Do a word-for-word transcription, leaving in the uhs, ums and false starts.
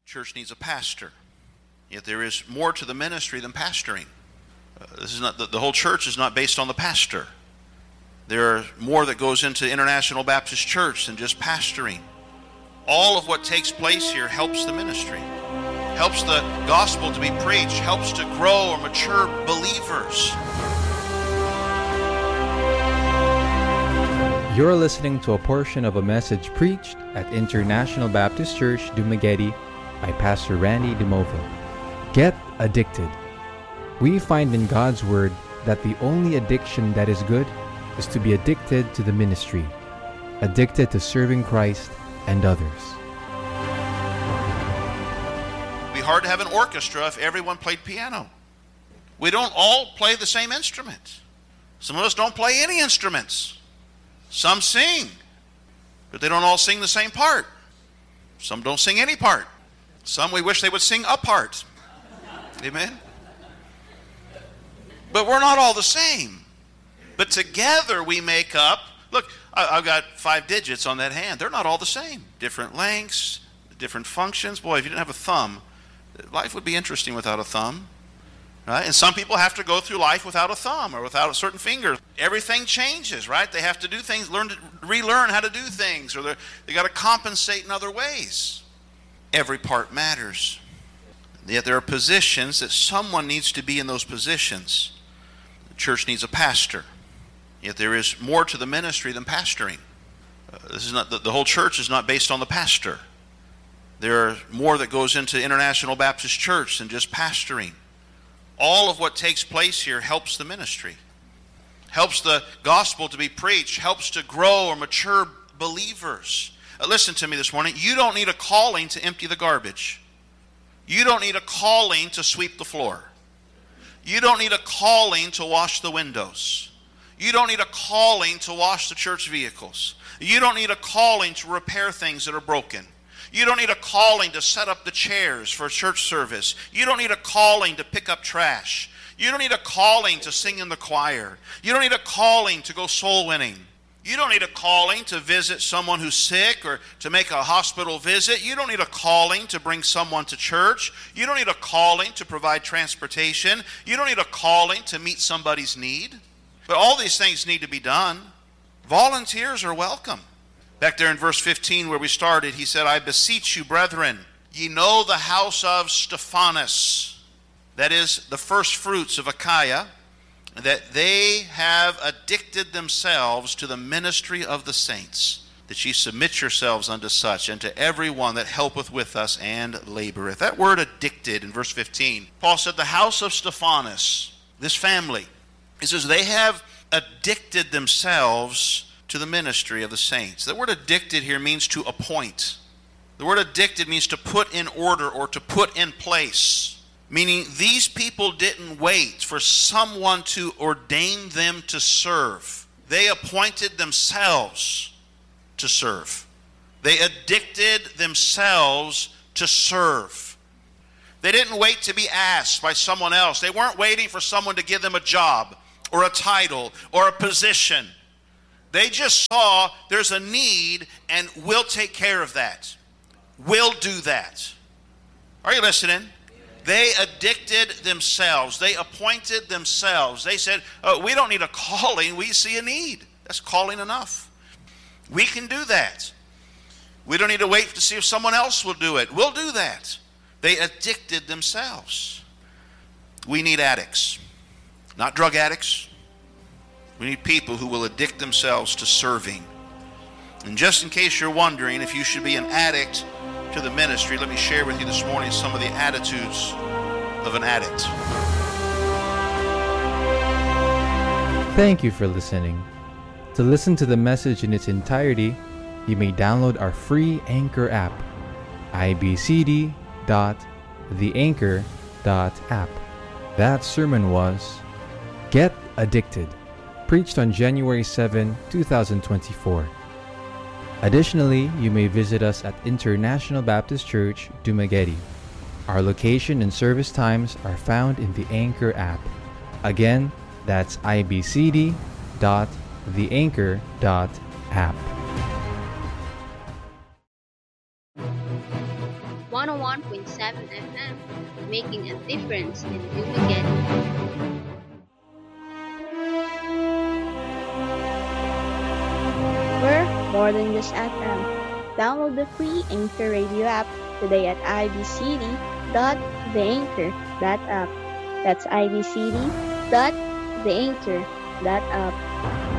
church needs a pastor. Yet there is more to the ministry than pastoring. Uh, this is not the, the whole church is not based on the pastor. There are more that goes into International Baptist Church than just pastoring. All of what takes place here helps the ministry, helps the gospel to be preached, helps to grow or mature believers. You're listening to a portion of a message preached at International Baptist Church, Dumaguete by Pastor Randy DeMova. Get addicted. We find in God's Word that the only addiction that is good is to be addicted to the ministry, addicted to serving Christ and others. It'd be hard to have an orchestra if everyone played piano. We don't all play the same instrument. Some of us don't play any instruments. Some sing, but they don't all sing the same part. Some don't sing any part. Some we wish they would sing a part. Amen? But we're not all the same. But together we make up, look, I've got five digits on that hand. They're not all the same. Different lengths, different functions. Boy, if you didn't have a thumb, life would be interesting without a thumb. Right? And some people have to go through life without a thumb or without a certain finger. Everything changes, right? They have to do things, learn to relearn how to do things, or they got to compensate in other ways. Every part matters. Yet there are positions that someone needs to be in those positions. The church needs a pastor. Yet there is more to the ministry than pastoring. Uh, this is not the, the whole church is not based on the pastor. There are more that goes into International Baptist Church than just pastoring. All of what takes place here helps the ministry, helps the gospel to be preached, helps to grow or mature believers. Uh, listen to me this morning. You don't need a calling to empty the garbage. You don't need a calling to sweep the floor. You don't need a calling to wash the windows. You don't need a calling to wash the church vehicles. You don't need a calling to repair things that are broken. You don't need a calling to set up the chairs for church service. You don't need a calling to pick up trash. You don't need a calling to sing in the choir. You don't need a calling to go soul winning. You don't need a calling to visit someone who's sick or to make a hospital visit. You don't need a calling to bring someone to church. You don't need a calling to provide transportation. You don't need a calling to meet somebody's need. But all these things need to be done. Volunteers are welcome. Back there in verse fifteen where we started, he said, I beseech you, brethren, ye know the house of Stephanas, that is the first fruits of Achaia, that they have addicted themselves to the ministry of the saints, that ye submit yourselves unto such, and to every one that helpeth with us and laboreth. That word addicted in verse fifteen, Paul said the house of Stephanas, this family, he says they have addicted themselves to the ministry of the saints. The word addicted here means to appoint. The word addicted means to put in order or to put in place. Meaning these people didn't wait for someone to ordain them to serve. They appointed themselves to serve. They addicted themselves to serve. They didn't wait to be asked by someone else. They weren't waiting for someone to give them a job or a title or a position. They just saw there's a need and we'll take care of that. We'll do that. Are you listening? They addicted themselves. They appointed themselves. They said, oh, we don't need a calling. We see a need. That's calling enough. We can do that. We don't need to wait to see if someone else will do it. We'll do that. They addicted themselves. We need addicts, not drug addicts. We need people who will addict themselves to serving. And just in case you're wondering if you should be an addict to the ministry, let me share with you this morning some of the attitudes of an addict. Thank you for listening. To listen to the message in its entirety, you may download our free Anchor app, i b c d dot the anchor dot app. That sermon was Get Addicted, preached on January seventh, twenty twenty-four. Additionally, you may visit us at International Baptist Church, Dumaguete. Our location and service times are found in the Anchor app. Again, that's i b c d dot the anchor dot app. one oh one point seven F M, making a difference in Dumaguete. We're more than just F M. Download the free Anchor Radio app today at i b c d dot the anchor dot app. That's i b c d dot the anchor dot app.